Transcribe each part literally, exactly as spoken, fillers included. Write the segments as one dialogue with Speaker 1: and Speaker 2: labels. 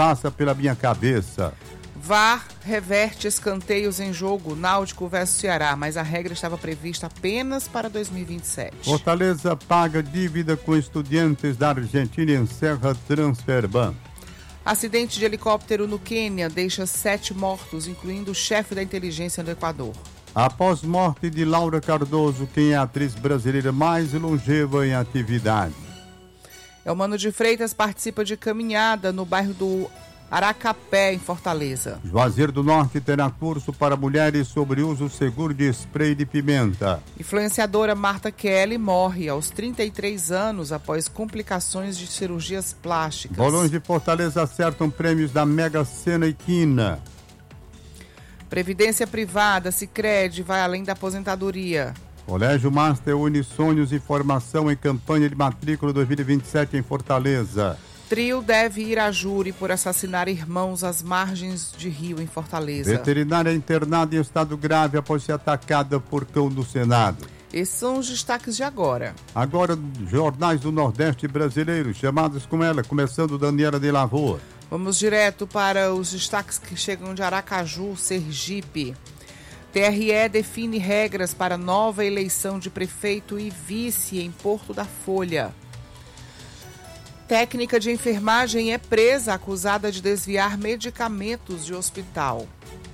Speaker 1: passa pela minha cabeça.
Speaker 2: V A R reverte escanteios em jogo Náutico versus Ceará, mas a regra estava prevista apenas para dois mil e vinte e sete.
Speaker 1: Fortaleza paga dívida com Estudiantes da Argentina e encerra Transferban.
Speaker 2: Acidente de helicóptero no Quênia deixa sete mortos, incluindo o chefe da inteligência do Equador.
Speaker 1: Após morte de Laura Cardoso, quem é a atriz brasileira mais longeva em atividade?
Speaker 2: Elmano de Freitas participa de caminhada no bairro do Aracapé, em Fortaleza.
Speaker 1: Juazeiro do Norte terá curso para mulheres sobre uso seguro de spray de pimenta.
Speaker 2: Influenciadora Marta Kelly morre aos trinta e três anos após complicações de cirurgias plásticas.
Speaker 1: Bolões de Fortaleza acertam prêmios da Mega Sena e Quina.
Speaker 2: Previdência privada, Sicredi, vai além da aposentadoria.
Speaker 1: Colégio Master une sonhos e formação em campanha de matrícula dois mil e vinte e sete em Fortaleza.
Speaker 2: Trio deve ir a júri por assassinar irmãos às margens de rio em Fortaleza.
Speaker 1: Veterinária internada em estado grave após ser atacada por cão do Senado.
Speaker 2: Esses são os destaques de agora.
Speaker 1: Agora, jornais do Nordeste brasileiro, chamados com ela, começando Daniela de Lavoa.
Speaker 2: Vamos direto para os destaques que chegam de Aracaju, Sergipe. T R E define regras para nova eleição de prefeito e vice em Porto da Folha. Técnica de enfermagem é presa acusada de desviar medicamentos de hospital.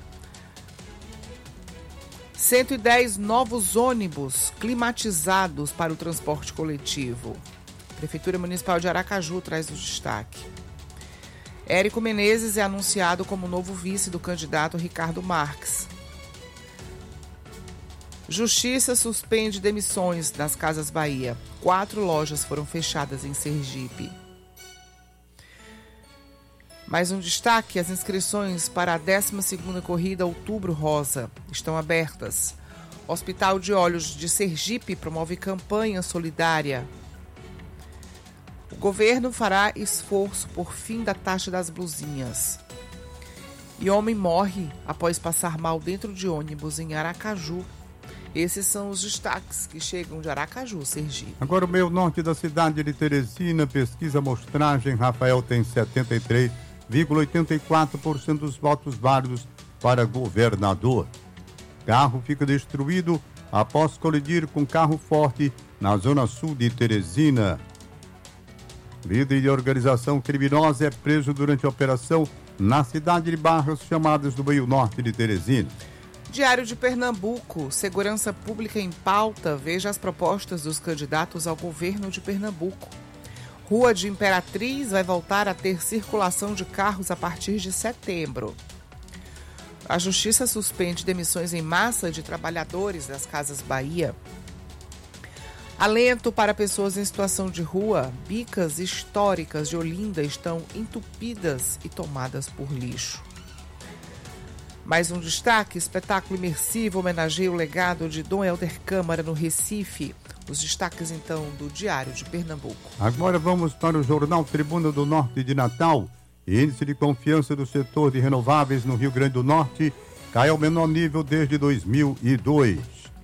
Speaker 2: cento e dez novos ônibus climatizados para o transporte coletivo. Prefeitura Municipal de Aracaju traz o destaque. Érico Menezes é anunciado como novo vice do candidato Ricardo Marques. Justiça suspende demissões nas Casas Bahia. Quatro lojas foram fechadas em Sergipe. Mais um destaque, as inscrições para a décima segunda Corrida Outubro Rosa estão abertas. Hospital de Olhos de Sergipe promove campanha solidária. O governo fará esforço por fim da taxa das blusinhas. E homem morre após passar mal dentro de ônibus em Aracaju. Esses são os destaques que chegam de Aracaju, Sergipe.
Speaker 1: Agora o meio norte da cidade de Teresina, pesquisa amostragem, Rafael tem setenta e três vírgula oitenta e quatro por cento dos votos válidos para governador. Carro fica destruído após colidir com carro forte na zona sul de Teresina. Líder de organização criminosa é preso durante a operação na cidade de Barras Chamadas do meio norte de Teresina.
Speaker 2: Diário de Pernambuco, segurança pública em pauta, veja as propostas dos candidatos ao governo de Pernambuco. Rua de Imperatriz vai voltar a ter circulação de carros a partir de setembro. A Justiça suspende demissões em massa de trabalhadores das Casas Bahia. Alento para pessoas em situação de rua, bicas históricas de Olinda estão entupidas e tomadas por lixo. Mais um destaque, espetáculo imersivo homenageia o legado de Dom Helder Câmara no Recife. Os destaques, então, do Diário de Pernambuco.
Speaker 1: Agora vamos para o Jornal Tribuna do Norte de Natal. Índice de confiança do setor de renováveis no Rio Grande do Norte cai ao menor nível desde dois mil e dois.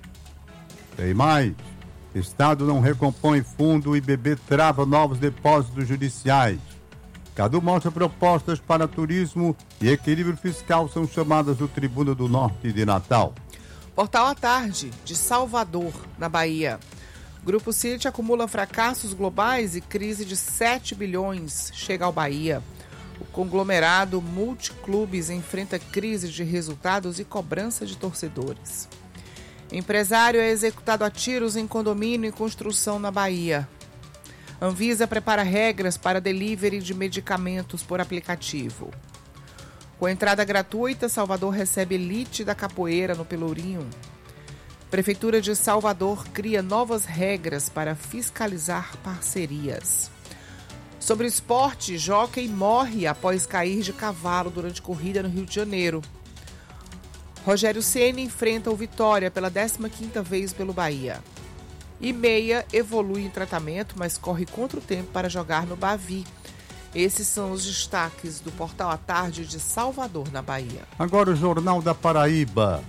Speaker 1: Tem mais. Estado não recompõe fundo e B B trava novos depósitos judiciais. Cadu mostra propostas para turismo e equilíbrio fiscal são chamadas do Tribuna do Norte de Natal.
Speaker 2: Portal à Tarde, de Salvador, na Bahia. Grupo City acumula fracassos globais e crise de sete bilhões chega ao Bahia. O conglomerado Multiclubes enfrenta crise de resultados e cobrança de torcedores. Empresário é executado a tiros em condomínio e construção na Bahia. Anvisa prepara regras para delivery de medicamentos por aplicativo. Com entrada gratuita, Salvador recebe elite da capoeira no Pelourinho. Prefeitura de Salvador cria novas regras para fiscalizar parcerias. Sobre esporte, jockey morre após cair de cavalo durante corrida no Rio de Janeiro. Rogério Ceni enfrenta o Vitória pela décima quinta vez pelo Bahia. E Meia evolui em tratamento, mas corre contra o tempo para jogar no Bavi. Esses são os destaques do Portal à Tarde de Salvador, na Bahia.
Speaker 1: Agora o Jornal da Paraíba.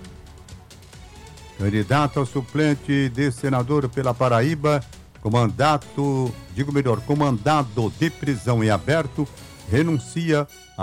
Speaker 1: Candidato a suplente de senador pela Paraíba, com mandato, digo melhor, com mandado de prisão em aberto, renuncia